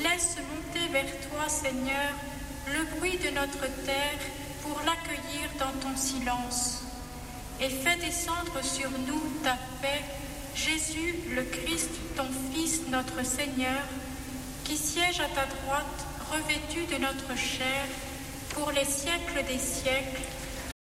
Laisse monter vers toi, Seigneur, le bruit de notre terre pour l'accueillir dans ton silence. Et fais descendre sur nous ta paix, Jésus, le Christ, ton Fils, notre Seigneur, qui siège à ta droite, revêtu de notre chair, pour les siècles des siècles.